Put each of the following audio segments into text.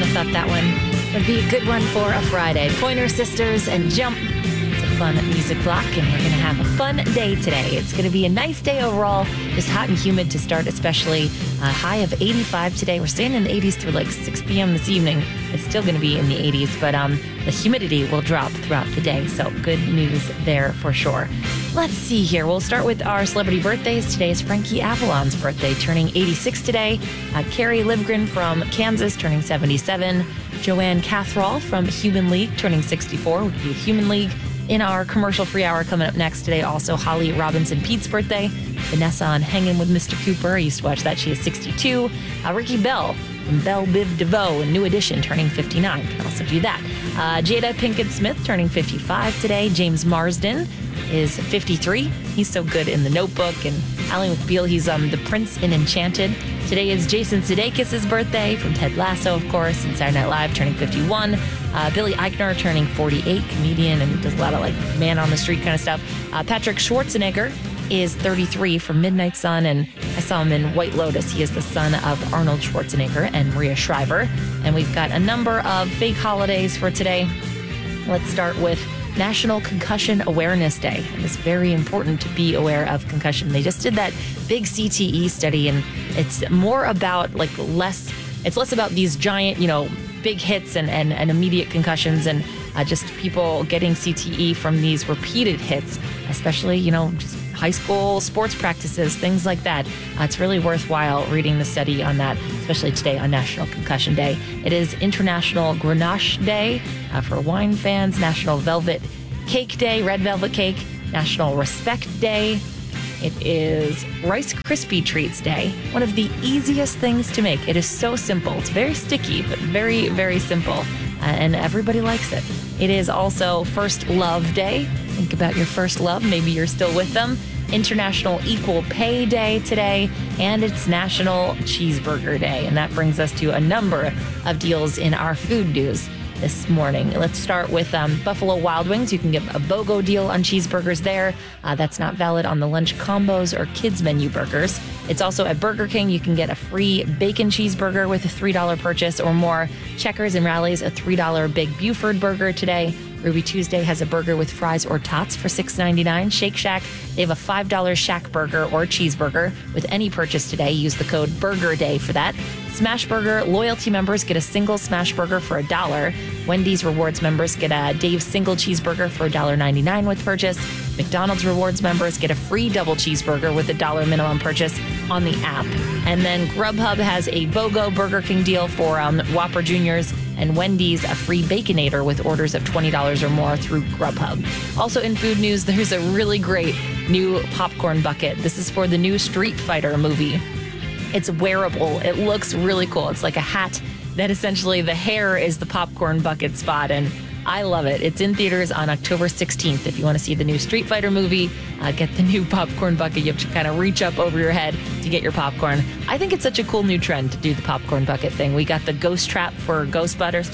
thought that one would be a good one for a Friday. Pointer Sisters and Jump. It's a fun music block, and we're going to have a fun day today. It's going to be a nice day overall, just hot and humid to start, especially a high of 85 today. We're staying in the 80s through like 6 p.m. this evening. It's still going to be in the 80s, but the humidity will drop throughout the day, so good news there for sure. Let's see here. We'll start with our celebrity birthdays. Today is Frankie Avalon's birthday, turning 86 today. Carrie Livgren from Kansas, turning 77. Joanne Cathrall from Human League, turning 64. We'll do Human League in our commercial-free hour coming up next today. Also, Holly Robinson Pete's birthday. Vanessa on Hanging with Mr. Cooper. I used to watch that. She is 62. Ricky Bell from Belle Biv DeVoe, a New Edition, turning 59. Can also do that. Jada Pinkett Smith turning 55 today. James Marsden is 53. He's so good in The Notebook. And Ally McBeal, he's the prince in Enchanted. Today is Jason Sudeikis' birthday from Ted Lasso, of course, and Saturday Night Live, turning 51. Billy Eichner turning 48, comedian, and does a lot of like man on the street kind of stuff. Patrick Schwarzenegger is 33 from Midnight Sun, and I saw him in White Lotus. He is the son of Arnold Schwarzenegger and Maria Shriver. And we've got a number of fake holidays for today. Let's start with National Concussion Awareness Day. It's very important to be aware of concussion. They just did that big CTE study, and it's more about it's less about these giant, big hits and immediate concussions, and just people getting CTE from these repeated hits, especially, just high school sports practices, things like that. It's really worthwhile reading the study on that, especially today on National Concussion Day. It is International Grenache Day for wine fans, National Velvet Cake Day, red velvet cake, National Respect Day. It is Rice Krispie Treats Day, one of the easiest things to make. It is so simple. It's very sticky, but very, very simple, and everybody likes it. It is also First Love Day. Think about your first love. Maybe you're still with them. International Equal Pay Day today, and it's National Cheeseburger Day. And that brings us to a number of deals in our food news this morning. Let's start with Buffalo Wild Wings. You can get a BOGO deal on cheeseburgers there. That's not valid on the lunch combos or kids menu burgers. It's also at Burger King. You can get a free bacon cheeseburger with a $3 purchase or more. Checkers and Rallies, a $3 Big Buford burger today. Ruby Tuesday has a burger with fries or tots for $6.99. Shake Shack, they have a $5 Shack burger or cheeseburger with any purchase today. Use the code BURGERDAY for that. Smashburger loyalty members get a single Smashburger for $1. Wendy's Rewards members get a Dave's single cheeseburger for $1.99 with purchase. McDonald's Rewards members get a free double cheeseburger with a $1 minimum purchase on the app. And then Grubhub has a BOGO Burger King deal for Whopper Juniors, and Wendy's a free Baconator with orders of $20 or more through Grubhub. Also in food news, there's a really great new popcorn bucket. This is for the new Street Fighter movie. It's wearable. It looks really cool. It's like a hat that essentially the hair is the popcorn bucket spot, and I love it. It's in theaters on October 16th. If you want to see the new Street Fighter movie, get the new popcorn bucket. You have to kind of reach up over your head to get your popcorn. I think it's such a cool new trend to do the popcorn bucket thing. We got the Ghost Trap for Ghostbusters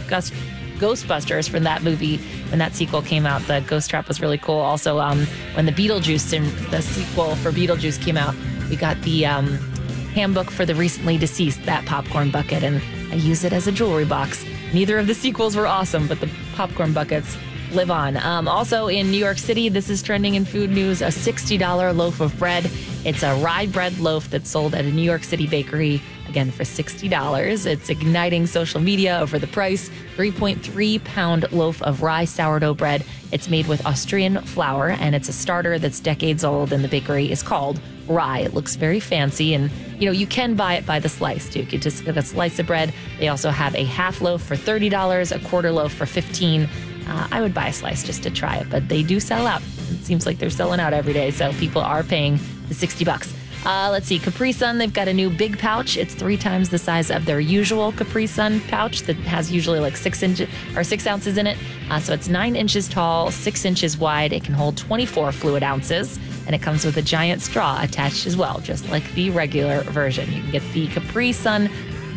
from that movie. When that sequel came out, the Ghost Trap was really cool. Also, when the sequel for Beetlejuice came out, we got the handbook for the recently deceased, that popcorn bucket, and I use it as a jewelry box. Neither of the sequels were awesome, but the popcorn buckets live on. Also in New York City, this is trending in food news, a $60 loaf of bread. It's a rye bread loaf that's sold at a New York City bakery, again for $60. It's igniting social media over the price. 3.3-pound loaf of rye sourdough bread. It's made with Austrian flour, and it's a starter that's decades old, and the bakery is called Rye. It looks very fancy, and you can buy it by the slice too. You can just get a slice of bread. They also have a half loaf for $30, a quarter loaf for $15. I would buy a slice just to try it, but they do sell out. It seems like they're selling out every day, so people are paying the $60. Let's see, Capri Sun, they've got a new big pouch. It's 3 times the size of their usual Capri Sun pouch that has usually like 6 ounces in it. So it's 9 inches tall, 6 inches wide. It can hold 24 fluid ounces, and it comes with a giant straw attached as well, just like the regular version. You can get the Capri Sun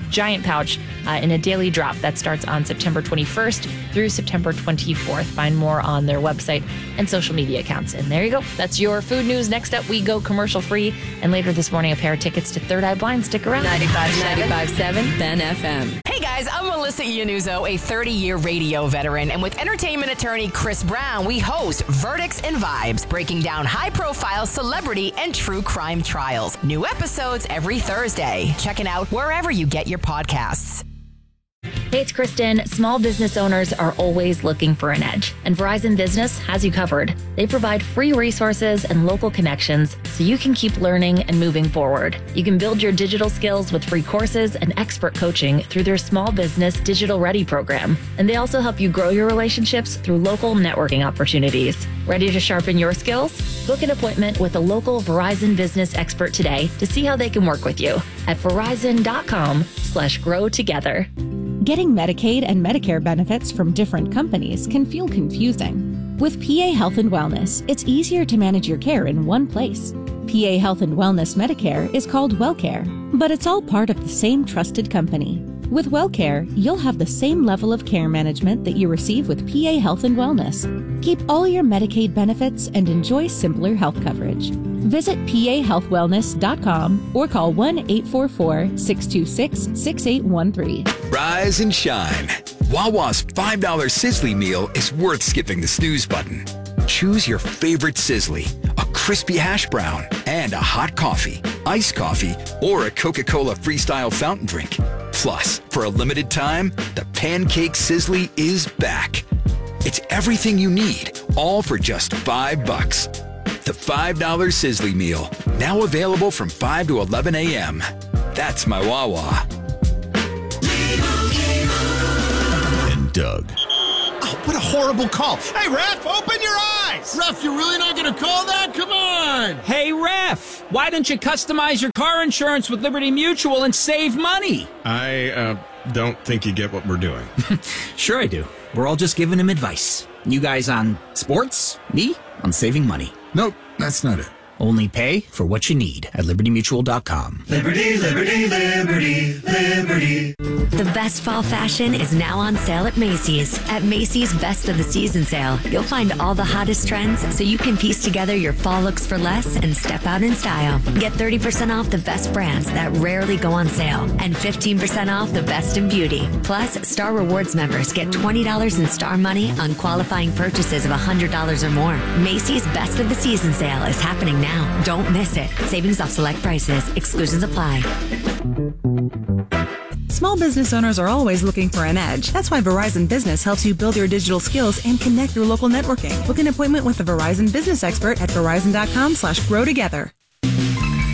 giant pouch in a daily drop that starts on September 21st through September 24th. Find more on their website and social media accounts. And there you go. That's your food news. Next up, we go commercial free. And later this morning, a pair of tickets to Third Eye Blind. Stick around. 95.7 Ben FM. Hey guys, I'm Melissa Iannuzzo, a 30-year radio veteran, and with entertainment attorney Chris Brown, we host Verdicts and Vibes, breaking down high-profile celebrity and true crime trials. New episodes every Thursday. Check it out wherever you get your podcasts. Hey, it's Kristen. Small business owners are always looking for an edge, and Verizon Business has you covered. They provide free resources and local connections so you can keep learning and moving forward. You can build your digital skills with free courses and expert coaching through their Small Business Digital Ready program. And they also help you grow your relationships through local networking opportunities. Ready to sharpen your skills? Book an appointment with a local Verizon Business expert today to see how they can work with you at verizon.com/grow together. Getting Medicaid and Medicare benefits from different companies can feel confusing. With PA Health and Wellness, it's easier to manage your care in one place. PA Health and Wellness Medicare is called WellCare, but it's all part of the same trusted company. With WellCare, you'll have the same level of care management that you receive with PA Health and Wellness. Keep all your Medicaid benefits and enjoy simpler health coverage. Visit pahealthwellness.com or call 1-844-626-6813. Rise and shine. Wawa's $5 Sizzly meal is worth skipping the snooze button. Choose your favorite Sizzly, a crispy hash brown, and a hot coffee, iced coffee, or a Coca-Cola Freestyle fountain drink. Plus, for a limited time, the Pancake Sizzly is back. It's everything you need, all for just $5. The $5 Sizzly meal, now available from 5 to 11 a.m. That's my Wawa. And Doug. Oh, what a horrible call. Hey, Ref, open your eyes. Ref, you're really not going to call that? Come on. Hey, Ref, why don't you customize your car insurance with Liberty Mutual and save money? I don't think you get what we're doing. Sure I do. We're all just giving him advice. You guys on sports, me on saving money. Nope, that's not it. Only pay for what you need at libertymutual.com. Liberty, liberty, liberty, liberty. The best fall fashion is now on sale at Macy's. At Macy's Best of the Season sale, you'll find all the hottest trends so you can piece together your fall looks for less and step out in style. Get 30% off the best brands that rarely go on sale and 15% off the best in beauty. Plus, Star Rewards members get $20 in Star money on qualifying purchases of $100 or more. Macy's Best of the Season sale is happening now. Don't miss it. Savings off select prices. Exclusions apply. Small business owners are always looking for an edge. That's why Verizon Business helps you build your digital skills and connect your local networking. Book an appointment with a Verizon Business expert at verizon.com/grow together.